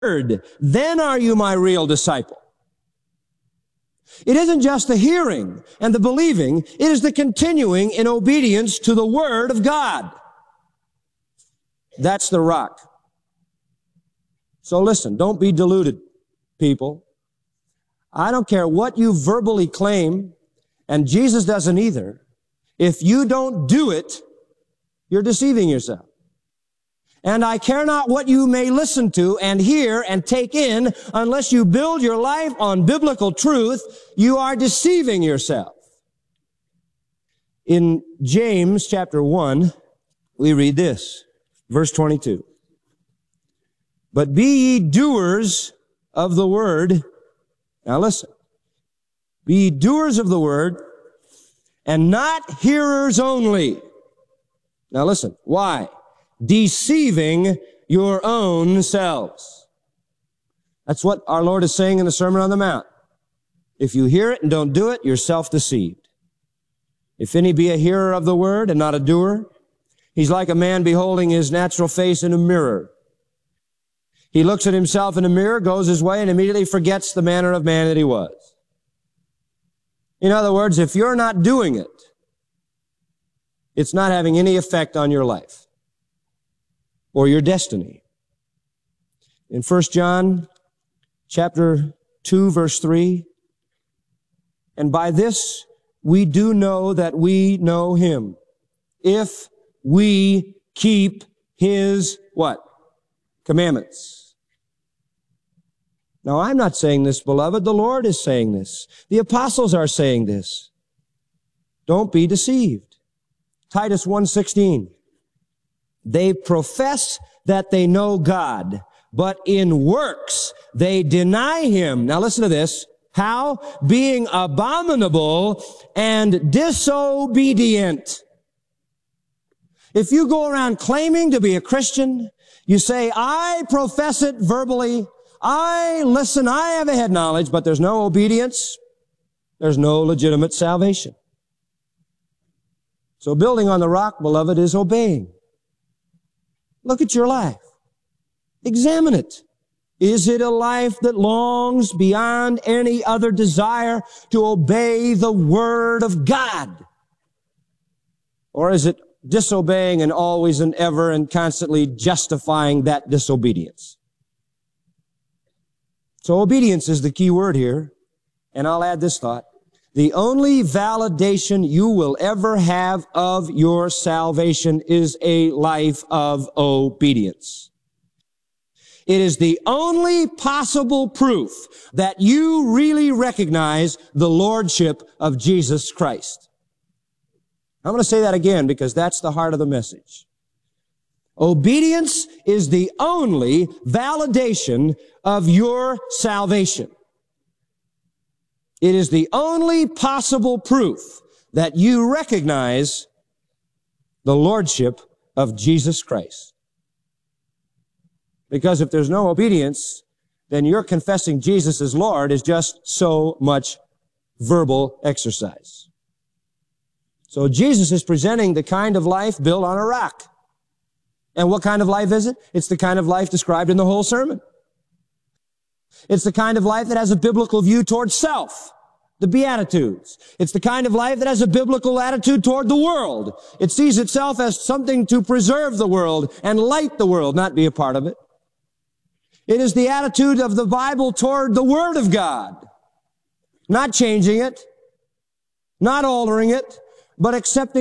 word, then are you my real disciple. It isn't just the hearing and the believing, it is the continuing in obedience to the word of God. That's the rock. So listen, don't be deluded, people. I don't care what you verbally claim, and Jesus doesn't either. If you don't do it, you're deceiving yourself. And I care not what you may listen to and hear and take in, unless you build your life on biblical truth, you are deceiving yourself. In James chapter 1, we read this, verse 22. But be ye doers of the word. Now listen. Be ye doers of the word, and not hearers only. Now listen. Why? Deceiving your own selves. That's what our Lord is saying in the Sermon on the Mount. If you hear it and don't do it, you're self-deceived. If any be a hearer of the word and not a doer, he's like a man beholding his natural face in a mirror. He looks at himself in a mirror, goes his way, and immediately forgets the manner of man that he was. In other words, if you're not doing it, it's not having any effect on your life or your destiny. In 1 John chapter 2, verse 3, and by this we do know that we know him, if we keep his what? Commandments. Now, I'm not saying this, beloved. The Lord is saying this. The apostles are saying this. Don't be deceived. Titus 1:16. They profess that they know God, but in works they deny him. Now listen to this. How? Being abominable and disobedient. If you go around claiming to be a Christian, you say, I profess it verbally, I listen, I have a head knowledge, but there's no obedience, there's no legitimate salvation. So building on the rock, beloved, is obeying. Look at your life. Examine it. Is it a life that longs beyond any other desire to obey the Word of God? Or is it disobeying and always and ever and constantly justifying that disobedience? So obedience is the key word here. And I'll add this thought. The only validation you will ever have of your salvation is a life of obedience. It is the only possible proof that you really recognize the lordship of Jesus Christ. I'm going to say that again because that's the heart of the message. Obedience is the only validation of your salvation. It is the only possible proof that you recognize the lordship of Jesus Christ. Because if there's no obedience, then your confessing Jesus as Lord is just so much verbal exercise. So Jesus is presenting the kind of life built on a rock. And what kind of life is it? It's the kind of life described in the whole sermon. It's the kind of life that has a biblical view toward self, the Beatitudes. It's the kind of life that has a biblical attitude toward the world. It sees itself as something to preserve the world and light the world, not be a part of it. It is the attitude of the Bible toward the Word of God, not changing it, not altering it, but accepting